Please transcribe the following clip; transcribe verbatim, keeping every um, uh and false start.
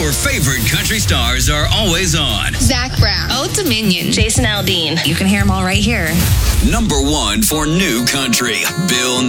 Your favorite country stars are always on. Zach Brown, Old Dominion, Jason Aldean. You can hear them all right here. Number one for new country, Bill